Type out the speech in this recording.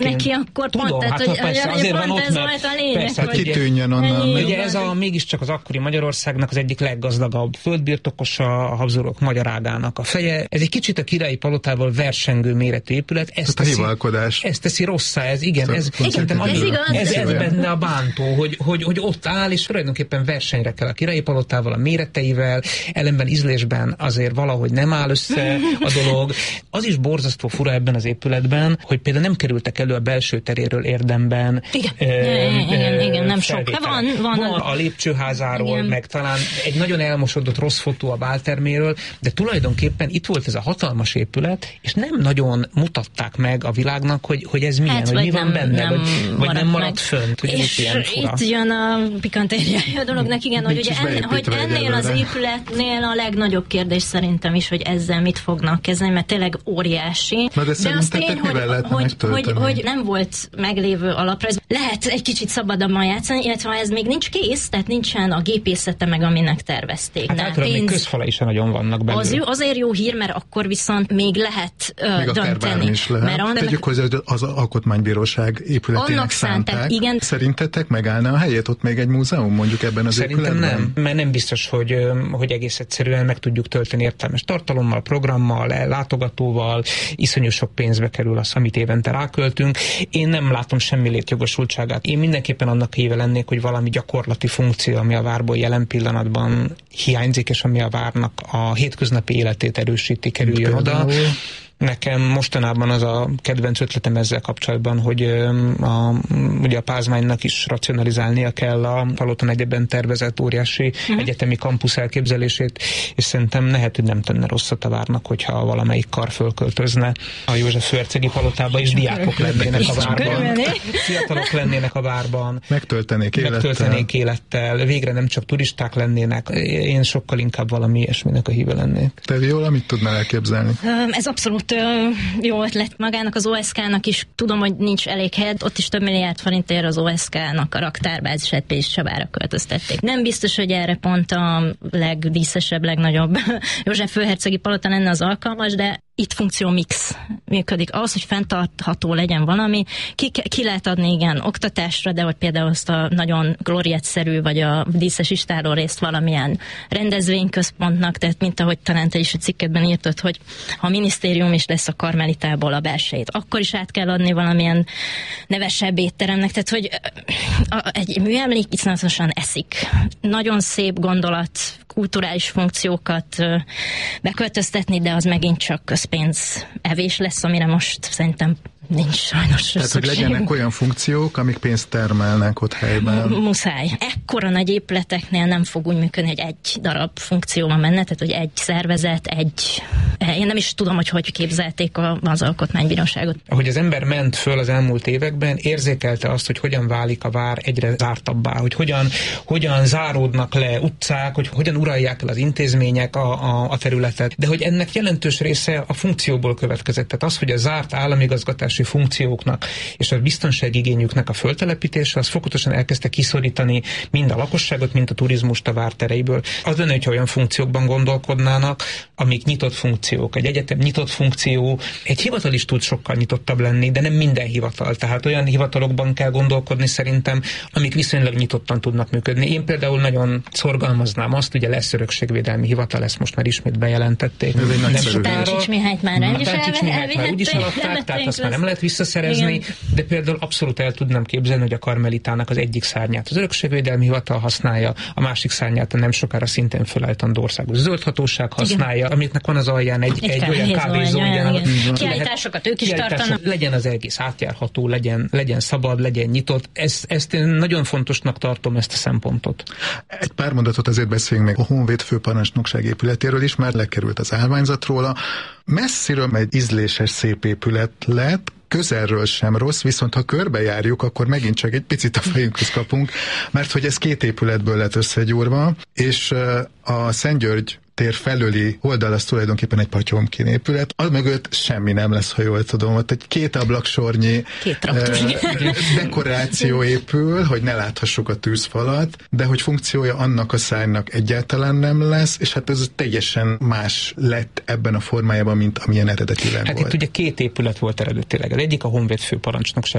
neki akkor tudom, pont, tehát, hogy azért van ott, ez volt a lényeg, persze, hogy kitűnjön onnan. Ugye ez mégiscsak az akkori Magyarországnak az egyik leggazdagabb földbirtokosa, a Habsburgok magyar ágának a feje. Ez egy kicsit a Királyi Palotával versengő méretű épület. Ez teszi rosszá, ez benne a bántó, hogy ott áll, és tulajdonképpen versenyre kell a Királyi Palotával, a méreteivel, ellenben ízlésben azért valahogy nem áll össze a dolog. Az is borzasztó fura ebben az épületben, hogy például nem kerültek elő a belső teréről érdemben. Igen, nem sok. Van a lépcsőházáról, igen. Meg talán egy nagyon elmosodott rossz fotó a bálterméről, de tulajdonképpen itt volt ez a hatalmas épület, és nem nagyon mutatták meg a világnak, hogy ez milyen, hogy mi van benne, vagy nem maradt fönt. Hogy és itt jön a pikantériája a dolognak, igen, hogy ennél az épületnél a legnagyobb kérdés szerintem is, hogy ezzel mit fognak kezdeni, mert tényleg óriási. De az tény, hogy nem volt meglévő alaprajz. Lehet egy kicsit szabadabban játszani, illetve ha ez még nincs kész, tehát nincsen a gépészete meg, aminek tervezték. Hát általában még közfalai is nagyon vannak belőle. Azért jó hír, mert akkor viszont még lehet dönteni. Is lehet. Tegyük hozzá, hogy az Alkotmánybíróság épületének szánták. Igen. Szerintetek megállna a helyét ott még egy múzeum, mondjuk ebben az épületben? Szerintem nem, mert nem biztos, hogy egész egyszerűen meg tudjuk tölteni értelmes tartalommal, programmal, látogatóval, iszonyú sok pénzbe kerül az, amit évente ráköltünk. Én nem látom semmi létjogosultságát. Én mindenképpen annak híve lennék, hogy valami gyakorlati funkció, ami a várból jelen pillanatban hiányzik, és ami a várnak a hétköznapi életét erősíti, kerüljön oda. Nekem mostanában az a kedvenc ötletem ezzel kapcsolatban, hogy ugye a Pázmánynak is racionalizálnia kell a Palota negyedben tervezett óriási egyetemi kampusz elképzelését, és szerintem lehet, hogy nem tenne rosszat a várnak, hogyha valamelyik kar fölköltözne a József Főhercegi Palotába, és diákok lennének a várban. Fiatalok lennének a várban. Megtöltenék élettel. Végre nem csak turisták lennének. Én sokkal inkább valami ilyesminek a híve lennék. Te Viola, mit tudnál elképzelni? Ez abszolút jó ötlet magának az OSK-nak is. Tudom, hogy nincs elég hely, ott is több milliárd forintért az OSK-nak a raktárbázisát Pécs Csabára költöztették. Nem biztos, hogy erre pont a legdíszesebb, legnagyobb József Főhercegi Palota lenne az alkalmas, de itt funkciómix működik. Ahhoz, hogy fenntartható legyen valami, ki lehet adni, igen, oktatásra, de hogy például azt a nagyon glorietszerű, vagy a díszes istáló részt valamilyen rendezvényközpontnak, tehát mint ahogy talán te is a cikkedben írtad, hogy ha a minisztérium is lesz a Karmelitából a belsejét, akkor is át kell adni valamilyen nevesebb étteremnek, tehát hogy egy műemlék iszonyatosan eszik. Nagyon szép gondolat, kulturális funkciókat beköltöztetni, de az megint csak közpénz evés lesz, amire most szerintem nincs sajnos. Tehát, hogy legyenek olyan funkciók, amik pénzt termelnek ott helyben. Muszáj. Ekkora nagy épületeknél nem fog úgy működni, hogy egy darab funkció van benne, tehát, hogy egy szervezet, én nem is tudom, hogy képzelték az Alkotmánybíróságot. Ahogy az ember ment föl az elmúlt években, érzékelte azt, hogy hogyan válik a vár egyre zártabbá, hogy hogyan záródnak le utcák, hogy hogyan uralják el az intézmények a területet, de hogy ennek jelentős része a funkcióból következett. Tehát az, hogy a zárt államigazgatási funkcióknak és a biztonságigényüknek a föltelepítése, az fokozatosan elkezdte kiszorítani mind a lakosságot, mind a turizmust a vár tereiből. Az lenne, hogyha olyan funkciókban gondolkodnának, amik nyitott funkciók. Egy egyetem nyitott funkció, egy hivatal is tud sokkal nyitottabb lenni, de nem minden hivatal. Tehát olyan hivatalokban kell gondolkodni szerintem, amik viszonylag nyitottan tudnak működni. Én például nagyon szorgalmaznám azt, ugye lesz örökségvédelmi hivatal, ezt most már ismét bejelentették. Táncsics Mihályt már úgy is eladták, tehát azt már nem lehet visszaszerezni, igen. De például abszolút el tudnám képzelni, hogy a Karmelitának az egyik szárnyát az örökségvédelmi hivatal használja, a másik szárnyát a nem sokára szintén fölállítandó országos zöld hatóság használja, igen. Amiknek van az alján egy olyan kávézó, kiállításokat ők is tartanak. Legyen az egész átjárható, legyen szabad, legyen nyitott. Ezt én nagyon fontosnak tartom, ezt a szempontot. Egy pár mondatot azért beszéljünk még a Honvéd főparancsnokság épületéről is, már lekerült az állványzat róla. Messziről egy ízléses, szép épület lett, közelről sem rossz, viszont ha körbejárjuk, akkor megint csak egy picit a fejünkhöz kapunk, mert hogy ez két épületből lett összegyúrva, és a Szent György tér felüli oldal az tulajdonképpen egy Potyomkin épület. Az mögött semmi nem lesz, ha jól tudom. Ott egy 2 ablaksornyi dekoráció épül, hogy ne láthassuk a tűzfalat, de hogy funkciója annak a szárnynak egyáltalán nem lesz, és hát ez teljesen más lett ebben a formájában, mint amilyen eredetileg volt. Hát itt ugye 2 épület volt eredetileg. Az egyik a Honvéd főparancsnokság